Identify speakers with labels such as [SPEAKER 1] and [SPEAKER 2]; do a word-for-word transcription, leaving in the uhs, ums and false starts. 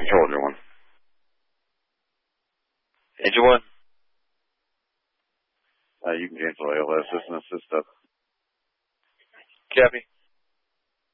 [SPEAKER 1] Controller one.
[SPEAKER 2] Agent one.
[SPEAKER 1] Uh, you can cancel A L S, system assist up.
[SPEAKER 2] Copy.